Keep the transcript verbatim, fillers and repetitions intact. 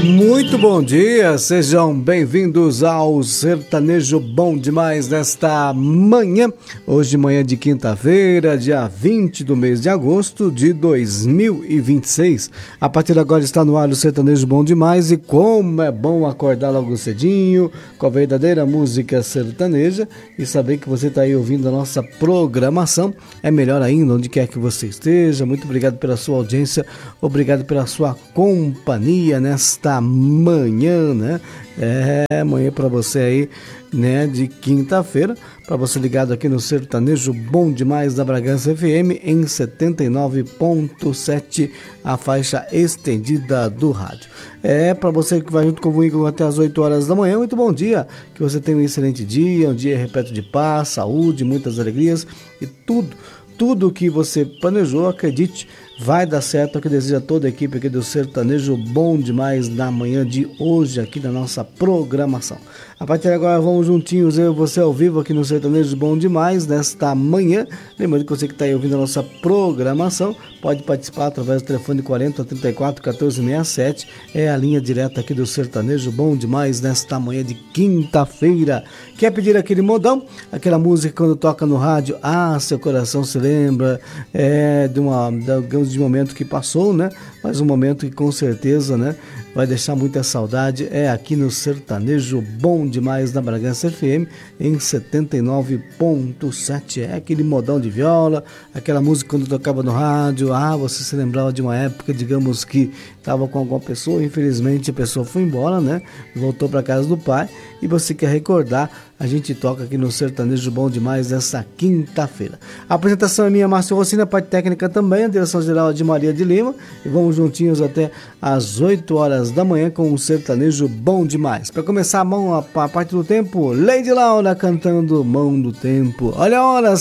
Muito bom dia, sejam bem-vindos ao Sertanejo Bom Demais nesta manhã, hoje manhã de quinta-feira, dia vinte do mês de agosto de dois mil e vinte e seis. A partir de agora está no ar o Sertanejo Bom Demais e como é bom acordar logo cedinho com a verdadeira música sertaneja e saber que você está aí ouvindo a nossa programação, é melhor ainda onde quer que você esteja. Muito obrigado pela sua audiência, obrigado pela sua companhia nesta manhã, né? É, manhã para você aí, né, de quinta-feira, para você ligado aqui no Sertanejo Bom Demais da Bragança F M em setenta e nove ponto sete, a faixa estendida do rádio. É, para você que vai junto comigo até as oito horas da manhã, muito bom dia, que você tenha um excelente dia, um dia repleto de paz, saúde, muitas alegrias e tudo, tudo que você planejou, acredite, vai dar certo. É o que deseja toda a equipe aqui do Sertanejo Bom Demais na manhã de hoje, aqui na nossa programação. A partir de agora vamos juntinhos, eu e você ao vivo aqui no Sertanejo Bom Demais nesta manhã. Lembrando que você que está aí ouvindo a nossa programação pode participar através do telefone quarenta, trinta e quatro, quatorze sessenta e sete, é a linha direta aqui do Sertanejo Bom Demais nesta manhã de quinta-feira. Quer pedir aquele modão, aquela música quando toca no rádio, ah, seu coração se lembra, é, de uma de de momento que passou, né? Mas um momento que com certeza, né, vai deixar muita saudade, é aqui no Sertanejo Bom Demais da Bragança F M em setenta e nove ponto sete. É aquele modão de viola, aquela música quando tocava no rádio, ah, você se lembrava de uma época, digamos que estava com alguma pessoa, infelizmente a pessoa foi embora, né? Voltou para casa do pai e você quer recordar, a gente toca aqui no Sertanejo Bom Demais nessa quinta-feira. A apresentação é minha, Márcio Rossini, a parte técnica também, a direção geral é de Maria de Lima, e vamos juntinhos até às oito horas da manhã com o Sertanejo Bom Demais. Para começar a mão, a, a parte do tempo, Lady Laura cantando Mão do Tempo. Olha a hora,